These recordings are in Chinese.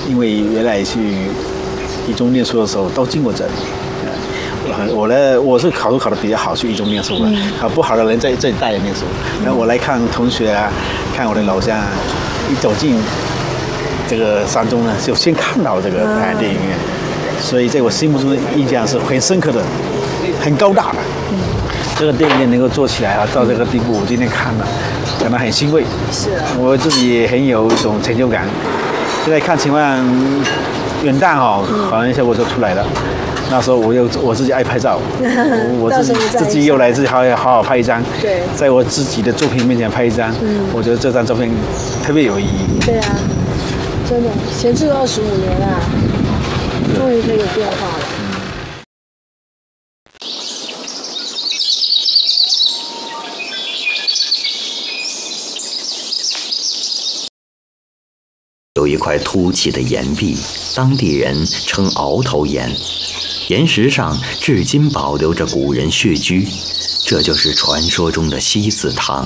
因为原来去一中念书的时候都经过这里。我是考得比较好，去一中念书了。不好的人在这里带着念书。然后我来看同学啊，看我的老乡啊，一走进这个山中呢，就先看到这个电影院，所以在我心目中的印象是很深刻的，很高大的。这个电影院能够做起来啊，到这个地步，我今天看了，感到很欣慰。 是， 我自己也很有一种成就感。现在看情况，元旦好像效果就出来了。那时候我自己爱拍照，我自己又来自己好好拍一张， 对， 在我自己的作品面前拍一张，我觉得这张照片特别有意义。 对啊，真的，闲置25年啊，终于可以有变化了。 有一块凸起的岩壁，当地人称鳌头岩。岩石上至今保留着古人穴居，这就是传说中的西字堂。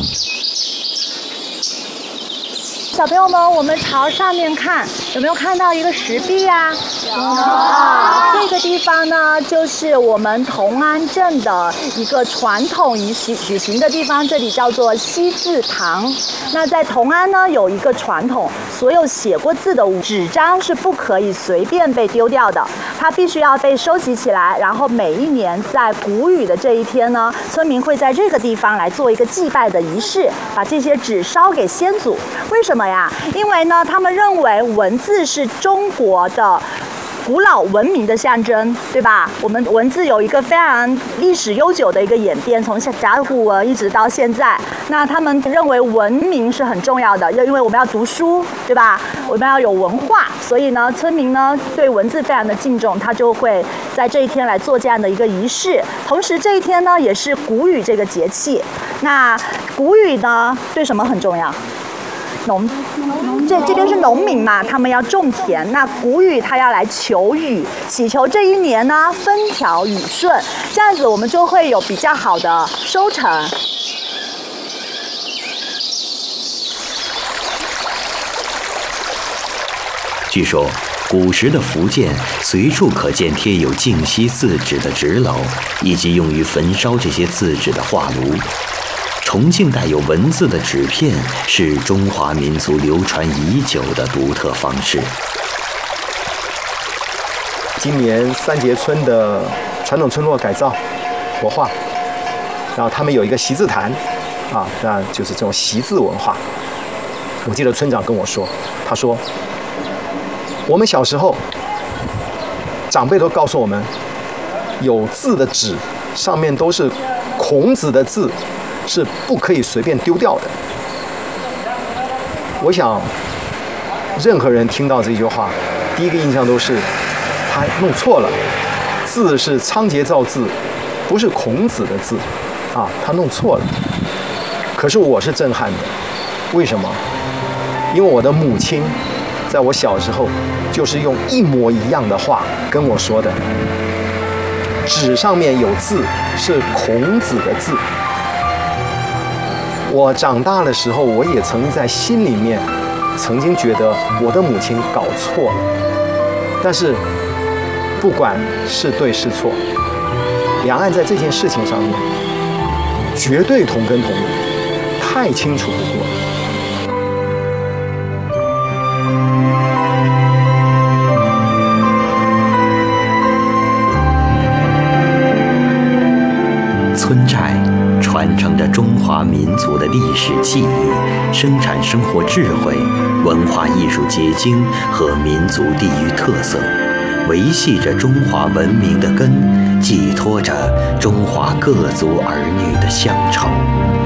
小朋友们，我们朝上面看，有没有看到一个石壁啊？有。这个地方呢，就是我们同安镇的一个传统举行的地方，这里叫做西字堂。那在同安呢，有一个传统，所有写过字的纸张是不可以随便被丢掉的，它必须要被收集起来，然后每一年在谷雨的这一天呢，村民会在这个地方来做一个祭拜的仪式，把这些纸烧给先祖。为什么呀？因为呢，他们认为文字是中国的古老文明的象征，对吧？我们文字有一个非常历史悠久的一个演变，从甲骨文一直到现在。那他们认为文明是很重要的，因为我们要读书，对吧？我们要有文化，所以呢，村民呢对文字非常的敬重，他就会在这一天来做这样的一个仪式。同时，这一天呢也是谷雨这个节气。那谷雨呢对什么很重要？这边是农民嘛，他们要种田。那谷雨他要来求雨，祈求这一年呢风调雨顺，这样子我们就会有比较好的收成。 据说，古时的福建随处可见贴有净溪字纸的纸篓，以及用于焚烧这些字纸的画炉。重庆带有文字的纸片是中华民族流传已久的独特方式。 今年三节村的传统村落改造活化，然后他们有一个习字坛，那就是这种习字文化。我记得村长跟我说，他说，我们小时候长辈都告诉我们，有字的纸上面都是孔子的字，是不可以随便丢掉的。我想，任何人听到这句话，第一个印象都是他弄错了，字是仓颉造字，不是孔子的字，他弄错了。可是我是震撼的，为什么？因为我的母亲在我小时候就是用一模一样的话跟我说的，纸上面有字是孔子的字。我长大的时候，我也曾经在心里面曾经觉得我的母亲搞错了，但是不管是对是错，两岸在这件事情上面绝对同根同源，太清楚不过了。 村寨传承着中华民族的历史记忆，生产生活智慧、文化艺术结晶和民族地域特色，维系着中华文明的根，寄托着中华各族儿女的乡愁。